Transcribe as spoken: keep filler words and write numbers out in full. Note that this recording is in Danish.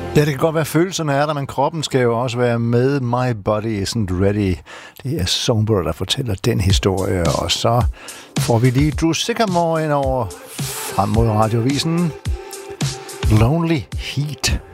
Ja, det kan godt være, følelserne er der, men kroppen skal jo også være med. My body isn't ready. Det er Songbird, der fortæller den historie. Og så får vi lige Drew Sycamore ind over frem mod radiovisen. Lonely Heat.